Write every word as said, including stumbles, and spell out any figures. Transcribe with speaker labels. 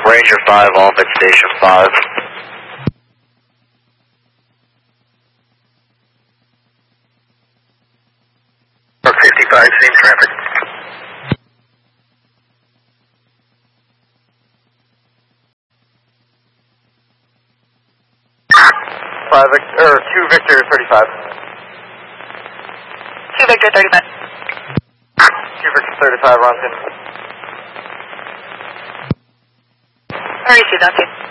Speaker 1: Ranger five, off at Station five. fifty-five, same traffic.
Speaker 2: Five, or two Victor thirty-five.
Speaker 3: Two Victor thirty-five.
Speaker 2: Two Victor thirty-five, Ronson.
Speaker 3: Mauricio, Duncan.